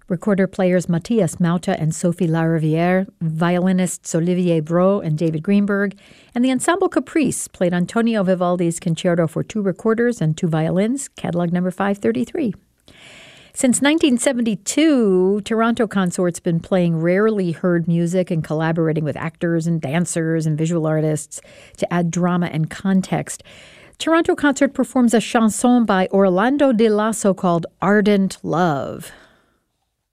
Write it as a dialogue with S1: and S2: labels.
S1: Recorder players Matthias Mauta and Sophie Lariviere, violinists Olivier Brault and David Greenberg, and the Ensemble Caprice played Antonio Vivaldi's Concerto for two recorders and two violins, catalog number 533. Since 1972, Toronto Consort's been playing rarely heard music and collaborating with actors and dancers and visual artists to add drama and context. Toronto Consort performs a chanson by Orlando De Lasso called Ardent Love.